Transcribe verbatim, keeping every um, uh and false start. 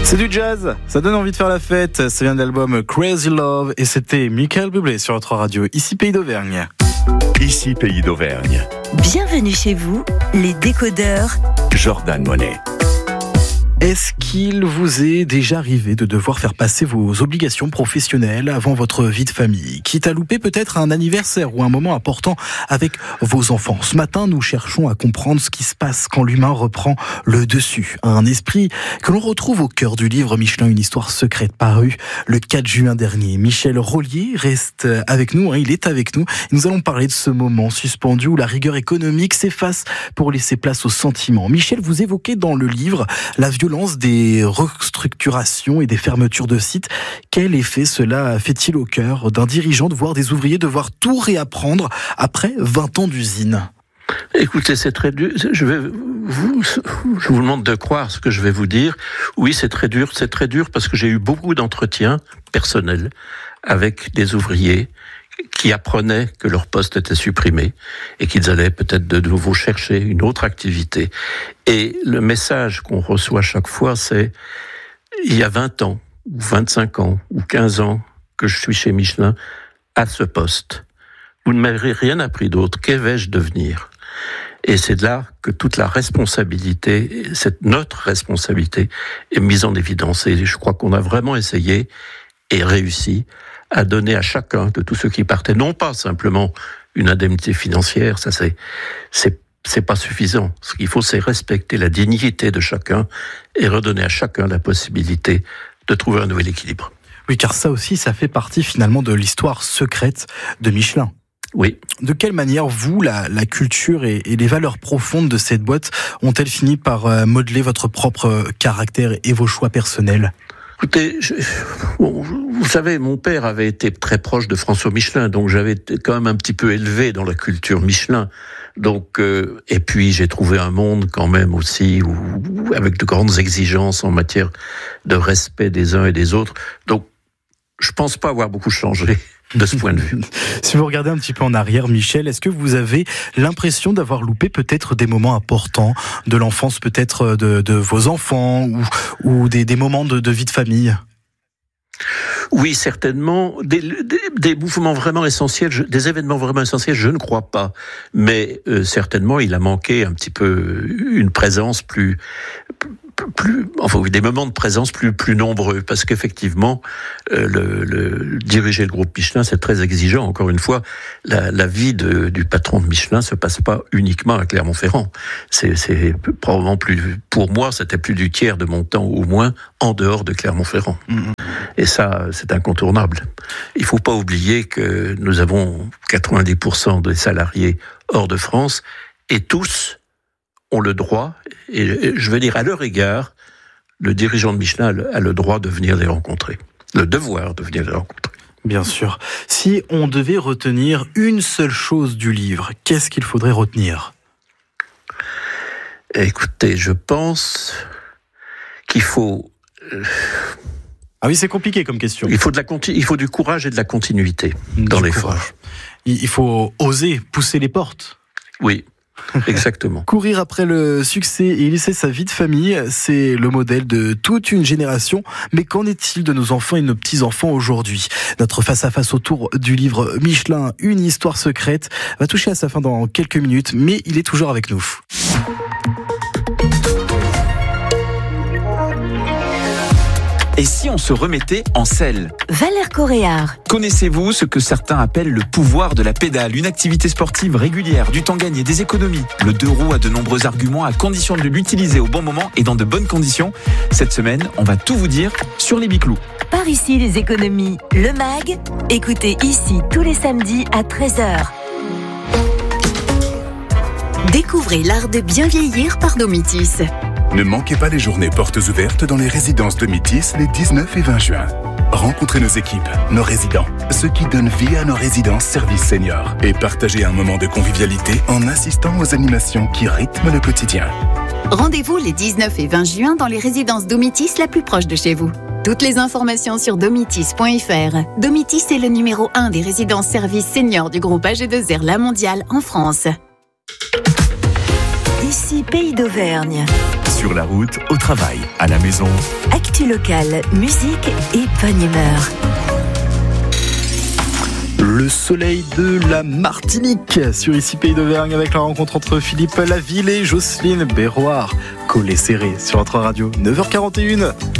C'est du jazz, ça donne envie de faire la fête. Ça vient de l'album Crazy Love et c'était Michael Bublé sur notre radio. Ici Pays d'Auvergne. Ici Pays d'Auvergne. Bienvenue chez vous, les décodeurs. Jordan Monet. Est-ce qu'il vous est déjà arrivé de devoir faire passer vos obligations professionnelles avant votre vie de famille, quitte à louper peut-être un anniversaire ou un moment important avec vos enfants? Ce matin, nous cherchons à comprendre ce qui se passe quand l'humain reprend le dessus. Un esprit que l'on retrouve au cœur du livre Michelin, une histoire secrète, paru le quatre juin dernier. Michel Rollier reste avec nous, hein, il est avec nous. Et nous allons parler de ce moment suspendu où la rigueur économique s'efface pour laisser place au sentiment. Michel, vous évoquez dans le livre la violence des restructurations et des fermetures de sites. Quel effet cela fait-il au cœur d'un dirigeant de voir des ouvriers devoir tout réapprendre après vingt ans d'usine? Écoutez, c'est très dur. Je vais vous, je vous demande de croire ce que je vais vous dire. Oui, c'est très dur. C'est très dur parce que j'ai eu beaucoup d'entretiens personnels avec des ouvriers qui apprenaient que leur poste était supprimé et qu'ils allaient peut-être de nouveau chercher une autre activité. Et le message qu'on reçoit chaque fois, c'est il y a vingt ans, ou vingt-cinq ans, ou quinze ans que je suis chez Michelin, à ce poste. Vous ne m'avez rien appris d'autre. Que vais-je devenir ? Et c'est là que toute la responsabilité, cette notre responsabilité, est mise en évidence. Et je crois qu'on a vraiment essayé et réussi à donner à chacun de tous ceux qui partaient, non pas simplement une indemnité financière, ça c'est, c'est, c'est pas suffisant. Ce qu'il faut, c'est respecter la dignité de chacun et redonner à chacun la possibilité de trouver un nouvel équilibre. Oui, car ça aussi, ça fait partie finalement de l'histoire secrète de Michelin. Oui. De quelle manière, vous, la, la culture et, et les valeurs profondes de cette boîte ont-elles fini par euh, modeler votre propre caractère et vos choix personnels ? Écoutez, je, bon, vous savez, mon père avait été très proche de François Michelin, donc j'avais été quand même un petit peu élevé dans la culture Michelin. Donc, euh, et puis j'ai trouvé un monde quand même aussi où, où, avec de grandes exigences en matière de respect des uns et des autres. Donc, je pense pas avoir beaucoup changé de ce point de vue. Si vous regardez un petit peu en arrière, Michel, est-ce que vous avez l'impression d'avoir loupé peut-être des moments importants de l'enfance, peut-être de, de vos enfants ou, ou des, des moments de, de vie de famille ? Oui, certainement. Des, des, des mouvements vraiment essentiels, je, des événements vraiment essentiels, je ne crois pas. Mais euh, certainement, il a manqué un petit peu une présence plus... plus, enfin oui, des moments de présence plus plus nombreux, parce qu'effectivement, euh, le, le diriger le groupe Michelin, c'est très exigeant. Encore une fois, la, la vie de, du patron de Michelin se passe pas uniquement à Clermont-Ferrand. C'est, c'est probablement plus, pour moi, c'était plus du tiers de mon temps au moins en dehors de Clermont-Ferrand. Mmh. Et ça, c'est incontournable. Il faut pas oublier que nous avons quatre-vingt-dix pour cent des salariés hors de France et tous ont le droit, et je veux dire à leur égard, le dirigeant de Michelin a le droit de venir les rencontrer, le devoir de venir les rencontrer. Bien sûr. Si on devait retenir une seule chose du livre, qu'est-ce qu'il faudrait retenir ? Écoutez, je pense qu'il faut... Ah oui, c'est compliqué comme question. Il faut, de la conti... il faut du courage et de la continuité du dans l'effort. Il faut oser pousser les portes. Oui. Exactement. Courir après le succès et laisser sa vie de famille, c'est le modèle de toute une génération. Mais qu'en est-il de nos enfants et de nos petits-enfants aujourd'hui ? Notre face-à-face autour du livre Michelin, une histoire secrète, va toucher à sa fin dans quelques minutes, mais il est toujours avec nous. Et si on se remettait en selle ? Valère Coréard. Connaissez-vous ce que certains appellent le pouvoir de la pédale ? Une activité sportive régulière, du temps gagné, des économies. Le deux roues a de nombreux arguments à condition de l'utiliser au bon moment et dans de bonnes conditions. Cette semaine, on va tout vous dire sur les biclous. Par ici, les économies. Le mag. Écoutez ici tous les samedis à treize heures. Découvrez l'art de bien vieillir par Domitis. Ne manquez pas les journées portes ouvertes dans les résidences Domitis les dix-neuf et vingt juin. Rencontrez nos équipes, nos résidents, ceux qui donnent vie à nos résidences services seniors et partagez un moment de convivialité en assistant aux animations qui rythment le quotidien. Rendez-vous les dix-neuf et vingt juin dans les résidences Domitis la plus proche de chez vous. Toutes les informations sur domitis point f r. Domitis est le numéro un des résidences services seniors du groupe A G deux R La Mondiale en France. Ici Pays d'Auvergne. Sur la route, au travail, à la maison. Actu locale, musique et bonne humeur. Le soleil de la Martinique sur Ici Pays d'Auvergne avec la rencontre entre Philippe Laville et Jocelyne Berroir. Collé serré sur notre radio, neuf heures quarante et une.